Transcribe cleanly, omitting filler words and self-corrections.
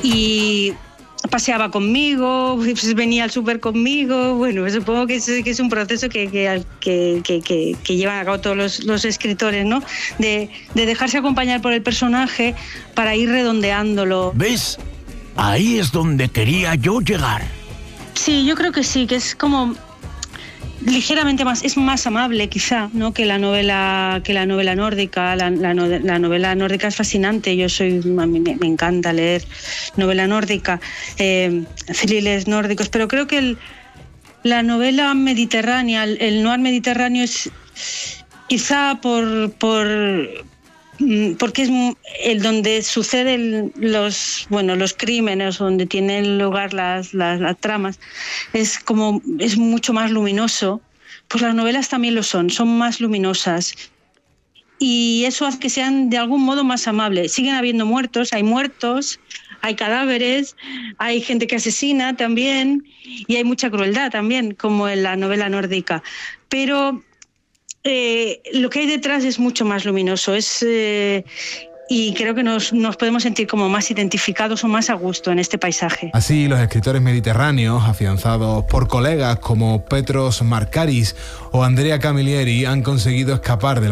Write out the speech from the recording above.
y paseaba conmigo, pues venía al súper conmigo. Bueno, supongo que es un proceso que llevan a cabo todos los escritores, ¿no? De dejarse acompañar por el personaje para ir redondeándolo. ¿Ves? Ahí es donde quería yo llegar. Sí, yo creo que sí, que es como ligeramente más, es más amable quizá, ¿no? que la novela nórdica. La novela nórdica es fascinante. A mí me encanta leer novela nórdica, thrillers nórdicos, pero creo que la mediterránea, el noir mediterráneo es quizá porque es el donde suceden los crímenes, donde tienen lugar las tramas, es mucho más luminoso. Pues las novelas también lo son más luminosas. Y eso hace que sean de algún modo más amables. Siguen habiendo muertos, hay cadáveres, hay gente que asesina también, y hay mucha crueldad también, como en la novela nórdica. Pero lo que hay detrás es mucho más luminoso, y creo que nos podemos sentir como más identificados o más a gusto en este paisaje. Así, los escritores mediterráneos, afianzados por colegas como Petros Markaris o Andrea Camilleri, han conseguido escapar de la